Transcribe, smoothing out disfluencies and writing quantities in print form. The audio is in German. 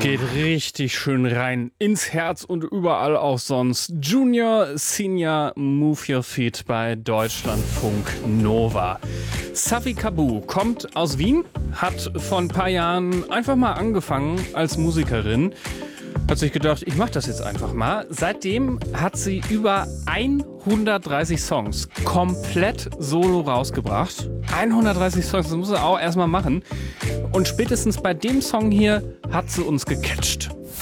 Geht richtig schön rein ins Herz und überall auch sonst. Junior, Senior, Move Your Feet bei Deutschlandfunk Nova. Safi Kabu kommt aus Wien, hat vor ein paar Jahren einfach mal angefangen als Musikerin. Hat sich gedacht, ich mache das jetzt einfach mal. Seitdem hat sie über 130 Songs komplett solo rausgebracht. 130 Songs, das muss sie auch erstmal machen. Und spätestens bei dem Song hier hat sie uns gecatcht.